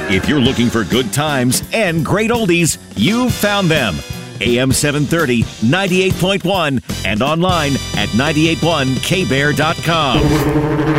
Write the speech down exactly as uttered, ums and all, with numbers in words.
If you're looking for good times and great oldies, you've found them. A M seven thirty, ninety-eight point one, and online at nine eight one k bear dot com.